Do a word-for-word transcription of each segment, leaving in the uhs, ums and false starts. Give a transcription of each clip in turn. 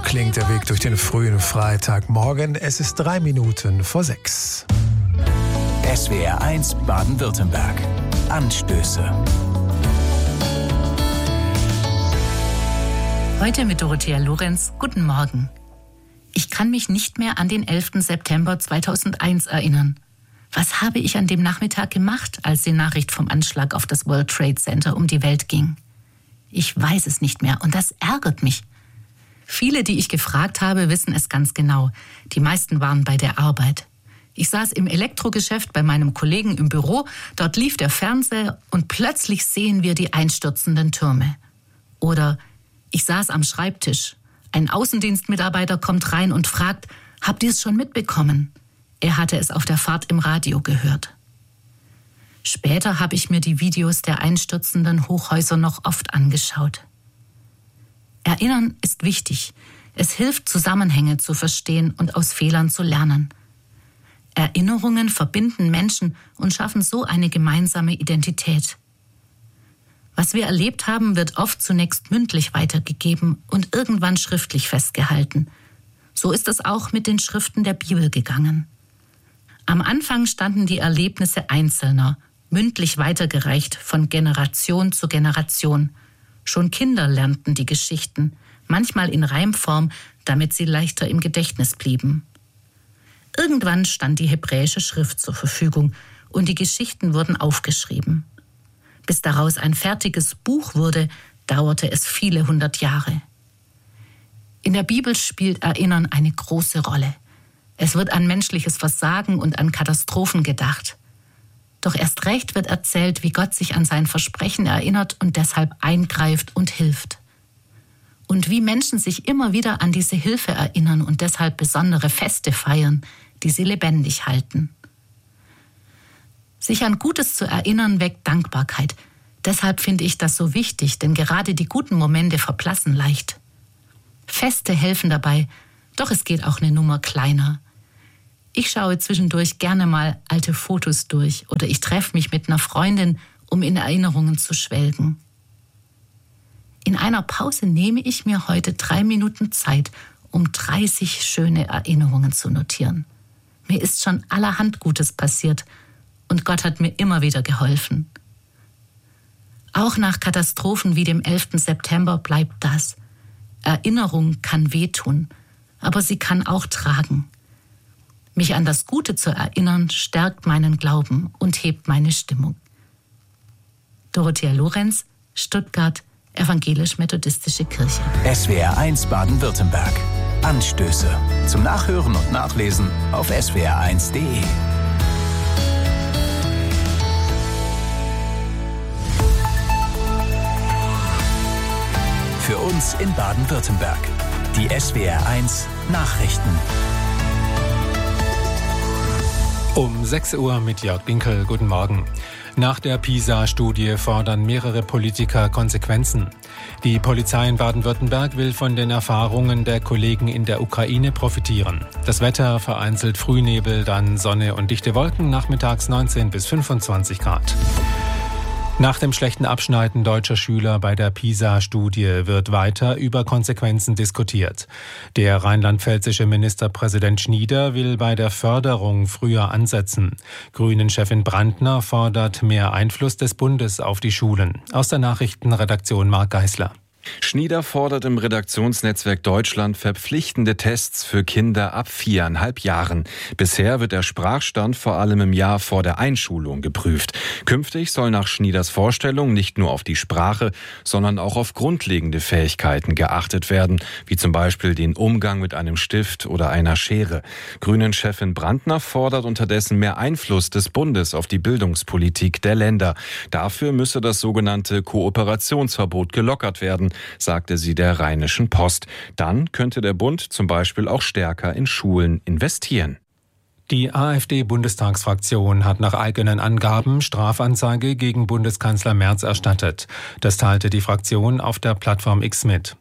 klingt der Weg durch den frühen Freitagmorgen. Es ist drei Minuten vor sechs. S W R eins Baden-Württemberg. Anstöße. Heute mit Dorothea Lorenz. Guten Morgen. Ich kann mich nicht mehr an den elften September zweitausendeins erinnern. Was habe ich an dem Nachmittag gemacht, als die Nachricht vom Anschlag auf das World Trade Center um die Welt ging? Ich weiß es nicht mehr und das ärgert mich. Viele, die ich gefragt habe, wissen es ganz genau. Die meisten waren bei der Arbeit. Ich saß im Elektrogeschäft bei meinem Kollegen im Büro, dort lief der Fernseher und plötzlich sehen wir die einstürzenden Türme. Oder ich saß am Schreibtisch. Ein Außendienstmitarbeiter kommt rein und fragt, habt ihr es schon mitbekommen? Er hatte es auf der Fahrt im Radio gehört. Später habe ich mir die Videos der einstürzenden Hochhäuser noch oft angeschaut. Erinnern ist wichtig. Es hilft, Zusammenhänge zu verstehen und aus Fehlern zu lernen. Erinnerungen verbinden Menschen und schaffen so eine gemeinsame Identität. Was wir erlebt haben, wird oft zunächst mündlich weitergegeben und irgendwann schriftlich festgehalten. So ist es auch mit den Schriften der Bibel gegangen. Am Anfang standen die Erlebnisse Einzelner, mündlich weitergereicht von Generation zu Generation. Schon Kinder lernten die Geschichten, manchmal in Reimform, damit sie leichter im Gedächtnis blieben. Irgendwann stand die hebräische Schrift zur Verfügung und die Geschichten wurden aufgeschrieben. Bis daraus ein fertiges Buch wurde, dauerte es viele hundert Jahre. In der Bibel spielt Erinnern eine große Rolle. Es wird an menschliches Versagen und an Katastrophen gedacht. Doch erst recht wird erzählt, wie Gott sich an sein Versprechen erinnert und deshalb eingreift und hilft. Und wie Menschen sich immer wieder an diese Hilfe erinnern und deshalb besondere Feste feiern, die sie lebendig halten. Sich an Gutes zu erinnern, weckt Dankbarkeit. Deshalb finde ich das so wichtig, denn gerade die guten Momente verblassen leicht. Feste helfen dabei, doch es geht auch eine Nummer kleiner. Ich schaue zwischendurch gerne mal alte Fotos durch oder ich treffe mich mit einer Freundin, um in Erinnerungen zu schwelgen. In einer Pause nehme ich mir heute drei Minuten Zeit, um dreißig schöne Erinnerungen zu notieren. Mir ist schon allerhand Gutes passiert und Gott hat mir immer wieder geholfen. Auch nach Katastrophen wie dem elften September bleibt das. Erinnerung kann wehtun, aber sie kann auch tragen. Mich an das Gute zu erinnern, stärkt meinen Glauben und hebt meine Stimmung. Dorothea Lorenz, Stuttgart, Evangelisch-Methodistische Kirche. S W R eins Baden-Württemberg. Anstöße. Zum Nachhören und Nachlesen auf S W R eins Punkt de. Für uns in Baden-Württemberg. Die S W R eins Nachrichten. Um sechs Uhr mit Jörg Binkel. Guten Morgen. Nach der PISA-Studie fordern mehrere Politiker Konsequenzen. Die Polizei in Baden-Württemberg will von den Erfahrungen der Kollegen in der Ukraine profitieren. Das Wetter vereinzelt Frühnebel, dann Sonne und dichte Wolken, nachmittags neunzehn bis fünfundzwanzig Grad. Nach dem schlechten Abschneiden deutscher Schüler bei der PISA-Studie wird weiter über Konsequenzen diskutiert. Der rheinland-pfälzische Ministerpräsident Schnieder will bei der Förderung früher ansetzen. Grünen-Chefin Brandner fordert mehr Einfluss des Bundes auf die Schulen. Aus der Nachrichtenredaktion Marc Geisler. Schnieder fordert im Redaktionsnetzwerk Deutschland verpflichtende Tests für Kinder ab viereinhalb Jahren. Bisher wird der Sprachstand vor allem im Jahr vor der Einschulung geprüft. Künftig soll nach Schnieders Vorstellung nicht nur auf die Sprache, sondern auch auf grundlegende Fähigkeiten geachtet werden, wie zum Beispiel den Umgang mit einem Stift oder einer Schere. Grünen-Chefin Brandner fordert unterdessen mehr Einfluss des Bundes auf die Bildungspolitik der Länder. Dafür müsse das sogenannte Kooperationsverbot gelockert werden, sagte sie der Rheinischen Post. Dann könnte der Bund zum Beispiel auch stärker in Schulen investieren. Die AfD-Bundestagsfraktion hat nach eigenen Angaben Strafanzeige gegen Bundeskanzler Merz erstattet. Das teilte die Fraktion auf der Plattform X mit.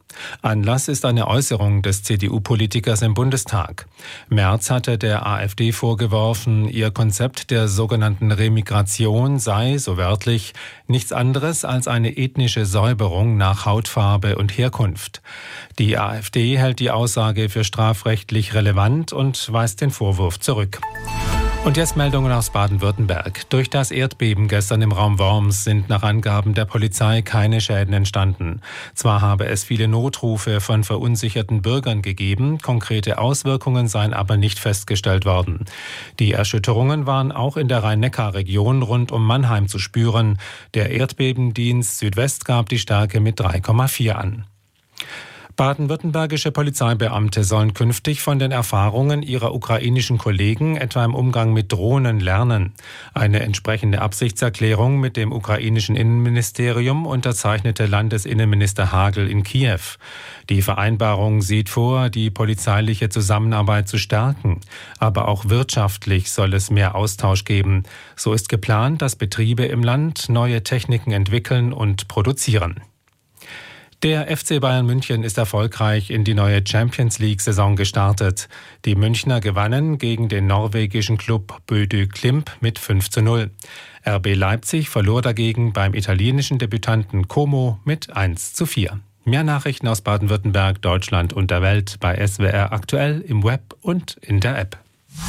Anlass ist eine Äußerung des C D U-Politikers im Bundestag. Merz hatte der AfD vorgeworfen, ihr Konzept der sogenannten Remigration sei, so wörtlich, nichts anderes als eine ethnische Säuberung nach Hautfarbe und Herkunft. Die AfD hält die Aussage für strafrechtlich relevant und weist den Vorwurf zurück. Und jetzt Meldungen aus Baden-Württemberg. Durch das Erdbeben gestern im Raum Worms sind nach Angaben der Polizei keine Schäden entstanden. Zwar habe es viele Notrufe von verunsicherten Bürgern gegeben, konkrete Auswirkungen seien aber nicht festgestellt worden. Die Erschütterungen waren auch in der Rhein-Neckar-Region rund um Mannheim zu spüren. Der Erdbebendienst Südwest gab die Stärke mit drei Komma vier an. Baden-württembergische Polizeibeamte sollen künftig von den Erfahrungen ihrer ukrainischen Kollegen etwa im Umgang mit Drohnen lernen. Eine entsprechende Absichtserklärung mit dem ukrainischen Innenministerium unterzeichnete Landesinnenminister Hagel in Kiew. Die Vereinbarung sieht vor, die polizeiliche Zusammenarbeit zu stärken. Aber auch wirtschaftlich soll es mehr Austausch geben. So ist geplant, dass Betriebe im Land neue Techniken entwickeln und produzieren. Der F C Bayern München ist erfolgreich in die neue Champions-League-Saison gestartet. Die Münchner gewannen gegen den norwegischen Klub Bodø Glimt mit fünf zu null. R B Leipzig verlor dagegen beim italienischen Debütanten Como mit eins zu vier. Mehr Nachrichten aus Baden-Württemberg, Deutschland und der Welt bei S W R aktuell im Web und in der App.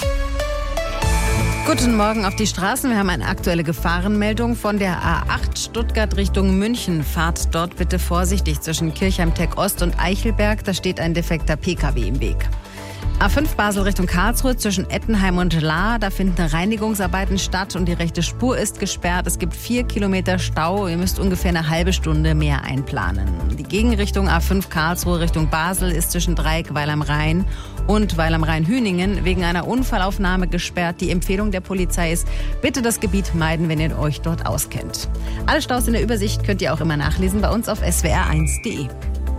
Guten Morgen auf die Straßen. Wir haben eine aktuelle Gefahrenmeldung von der A acht Stuttgart Richtung München. Fahrt dort bitte vorsichtig zwischen Kirchheim-Tech Ost und Eichelberg. Da steht ein defekter P K W im Weg. A fünf Basel Richtung Karlsruhe zwischen Ettenheim und Lahr. Da finden Reinigungsarbeiten statt und die rechte Spur ist gesperrt. Es gibt vier Kilometer Stau. Ihr müsst ungefähr eine halbe Stunde mehr einplanen. Die Gegenrichtung A fünf Karlsruhe Richtung Basel ist zwischen Dreieck Weil am Rhein und Weil am Rhein-Hüningen wegen einer Unfallaufnahme gesperrt. Die Empfehlung der Polizei ist, bitte das Gebiet meiden, wenn ihr euch dort auskennt. Alle Staus in der Übersicht könnt ihr auch immer nachlesen bei uns auf S W R eins punkt de.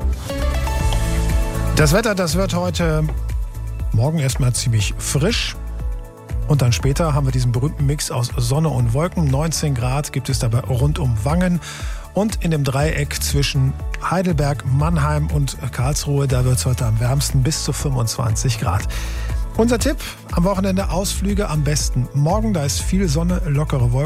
Das Wetter, das wird heute morgen erstmal ziemlich frisch. Und dann später haben wir diesen berühmten Mix aus Sonne und Wolken. neunzehn Grad gibt es dabei rund um Wangen. Und in dem Dreieck zwischen Heidelberg, Mannheim und Karlsruhe, da wird es heute am wärmsten bis zu fünfundzwanzig Grad. Unser Tipp, am Wochenende Ausflüge am besten morgen. Da ist viel Sonne, lockere Wolken.